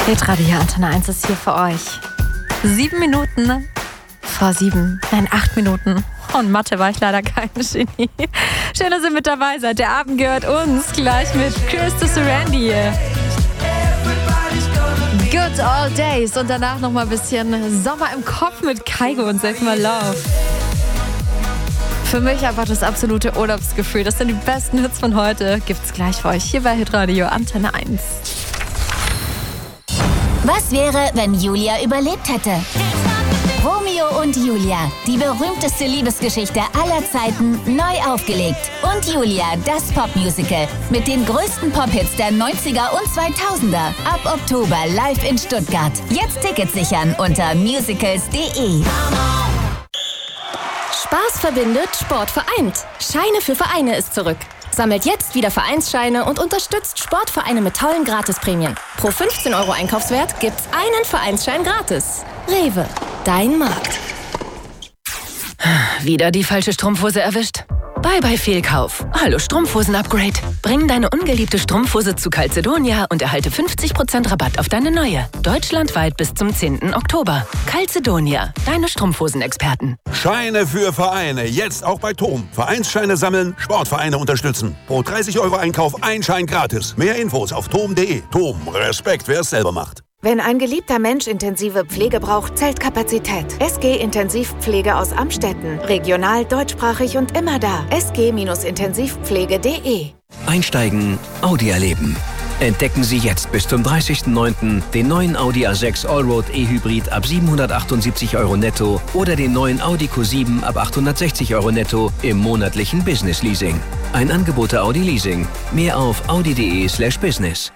Hitradio Antenne 1 ist hier für euch. 7 Minuten vor 7. Nein, 8 Minuten. Und Mathe war ich leider kein Genie. Schön, dass ihr mit dabei seid. Der Abend gehört uns. Gleich mit Chris Randy. Good Old Days. Und danach noch mal ein bisschen Sommer im Kopf mit Kaigo und Save My Love. Für mich einfach das absolute Urlaubsgefühl. Das sind die besten Hits von heute. Gibt's gleich für euch hier bei Hitradio Antenne 1. Was wäre, wenn Julia überlebt hätte? Romeo und Julia, die berühmteste Liebesgeschichte aller Zeiten, neu aufgelegt. Und Julia, das Popmusical mit den größten Pop-Hits der 90er und 2000er. Ab Oktober live in Stuttgart. Jetzt Tickets sichern unter musicals.de. Spaß verbindet, Sport vereint. Scheine für Vereine ist zurück. Sammelt jetzt wieder Vereinsscheine und unterstützt Sportvereine mit tollen Gratisprämien. Pro 15 € Einkaufswert gibt's einen Vereinsschein gratis. Rewe, dein Markt. Wieder die falsche Strumpfhose erwischt? Bye Fehlkauf. Hallo Strumpfhosen-Upgrade. Bring deine ungeliebte Strumpfhose zu Calzedonia und erhalte 50% Rabatt auf deine neue. Deutschlandweit bis zum 10. Oktober. Calzedonia, deine Strumpfhosenexperten. Scheine für Vereine, jetzt auch bei TOM. Vereinsscheine sammeln, Sportvereine unterstützen. Pro 30 € Einkauf ein Schein gratis. Mehr Infos auf tom.de. TOM, Respekt, wer es selber macht. Wenn ein geliebter Mensch intensive Pflege braucht, zählt Kapazität. SG Intensivpflege aus Amstetten. Regional, deutschsprachig und immer da. sg-intensivpflege.de. Einsteigen, Audi erleben. Entdecken Sie jetzt bis zum 30.09. den neuen Audi A6 Allroad E-Hybrid ab 778 € netto oder den neuen Audi Q7 ab 860 € netto im monatlichen Business Leasing. Ein Angebot der Audi Leasing. Mehr auf audi.de/business.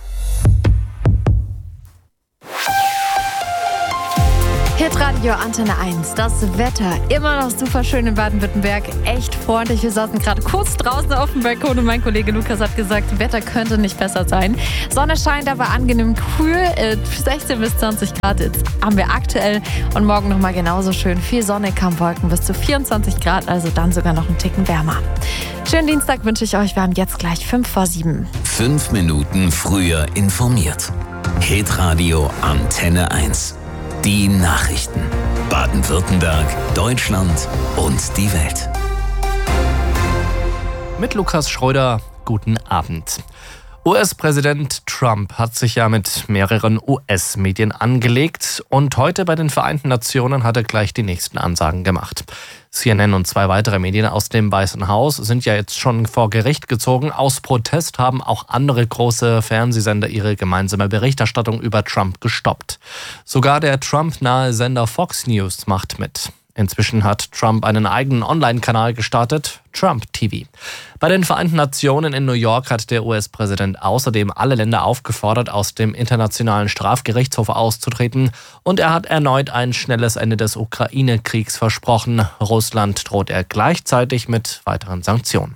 Hitradio Antenne 1. Das Wetter immer noch super schön in Baden-Württemberg. Echt freundlich. Wir saßen gerade kurz draußen auf dem Balkon und mein Kollege Lukas hat gesagt, Wetter könnte nicht besser sein. Sonne scheint, aber angenehm kühl. 16 bis 20 Grad jetzt haben wir aktuell. Und morgen nochmal genauso schön. Viel Sonne, kaum Wolken, bis zu 24 Grad. Also dann sogar noch einen Ticken wärmer. Schönen Dienstag wünsche ich euch. Wir haben jetzt gleich 5 vor 7. 5 Minuten früher informiert. Hitradio Antenne 1. Die Nachrichten. Baden-Württemberg, Deutschland und die Welt. Mit Lukas Schröder, guten Abend. US-Präsident Trump hat sich ja mit mehreren US-Medien angelegt und heute bei den Vereinten Nationen hat er gleich die nächsten Ansagen gemacht. CNN und 2 weitere Medien aus dem Weißen Haus sind ja jetzt schon vor Gericht gezogen. Aus Protest haben auch andere große Fernsehsender ihre gemeinsame Berichterstattung über Trump gestoppt. Sogar der Trump-nahe Sender Fox News macht mit. Inzwischen hat Trump einen eigenen Online-Kanal gestartet, Trump TV. Bei den Vereinten Nationen in New York hat der US-Präsident außerdem alle Länder aufgefordert, aus dem Internationalen Strafgerichtshof auszutreten. Und er hat erneut ein schnelles Ende des Ukraine-Kriegs versprochen. Russland droht er gleichzeitig mit weiteren Sanktionen.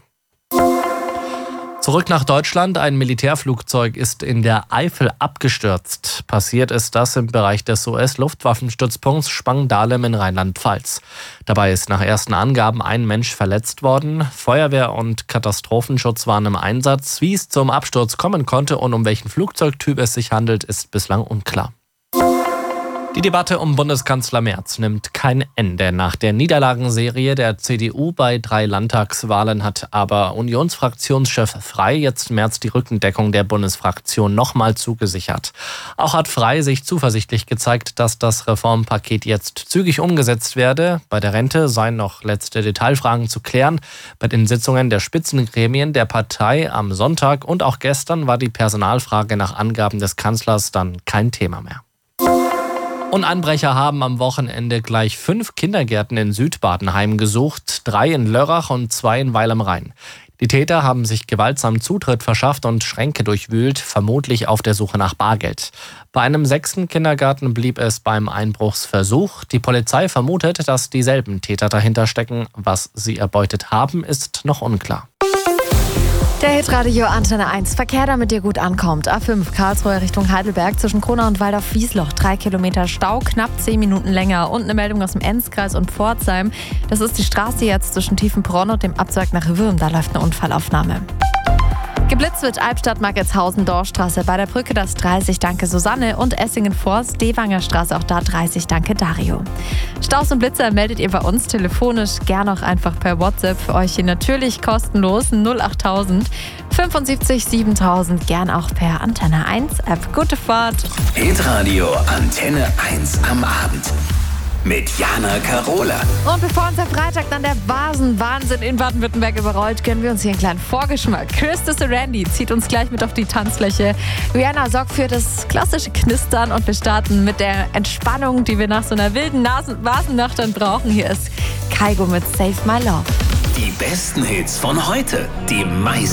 Zurück nach Deutschland. Ein Militärflugzeug ist in der Eifel abgestürzt. Passiert ist das im Bereich des US-Luftwaffenstützpunkts Spangdahlem in Rheinland-Pfalz. Dabei ist nach ersten Angaben ein Mensch verletzt worden. Feuerwehr und Katastrophenschutz waren im Einsatz. Wie es zum Absturz kommen konnte und um welchen Flugzeugtyp es sich handelt, ist bislang unklar. Die Debatte um Bundeskanzler Merz nimmt kein Ende. Nach der Niederlagenserie der CDU bei 3 Landtagswahlen hat aber Unionsfraktionschef Frey jetzt Merz die Rückendeckung der Bundesfraktion nochmal zugesichert. Auch hat Frey sich zuversichtlich gezeigt, dass das Reformpaket jetzt zügig umgesetzt werde. Bei der Rente seien noch letzte Detailfragen zu klären. Bei den Sitzungen der Spitzengremien der Partei am Sonntag und auch gestern war die Personalfrage nach Angaben des Kanzlers dann kein Thema mehr. Und Einbrecher haben am Wochenende gleich 5 Kindergärten in Südbaden heimgesucht, 3 in Lörrach und 2 in Weil am Rhein. Die Täter haben sich gewaltsam Zutritt verschafft und Schränke durchwühlt, vermutlich auf der Suche nach Bargeld. Bei einem 6. Kindergarten blieb es beim Einbruchsversuch. Die Polizei vermutet, dass dieselben Täter dahinter stecken. Was sie erbeutet haben, ist noch unklar. Der Hitradio Antenne 1. Verkehr, damit ihr gut ankommt. A5 Karlsruhe Richtung Heidelberg zwischen Kronau und Waldorf-Wiesloch. 3 Kilometer Stau, knapp 10 Minuten länger. Und eine Meldung aus dem Enzkreis und Pforzheim. Das ist die Straße jetzt zwischen Tiefenbronn und dem Abzweig nach Würm. Da läuft eine Unfallaufnahme. Geblitzt wird Albstadt, Margetshausen, Dorfstraße, bei der Brücke das 30, danke Susanne und Essingen-Forst, Dewanger Straße, auch da 30, danke Dario. Staus und Blitzer meldet ihr bei uns telefonisch, gern auch einfach per WhatsApp, für euch hier natürlich kostenlos 08000 75 7000, gern auch per Antenne 1 App. Gute Fahrt! Hitradio Antenne 1 am Abend. Mit Jana Karola. Und bevor unser Freitag dann der Vasenwahnsinn in Baden-Württemberg überrollt, gönnen wir uns hier einen kleinen Vorgeschmack. Christus Randy zieht uns gleich mit auf die Tanzfläche. Rihanna sorgt für das klassische Knistern und wir starten mit der Entspannung, die wir nach so einer wilden Vasennacht dann brauchen. Hier ist Kaigo mit Save My Love. Die besten Hits von heute. Die meisten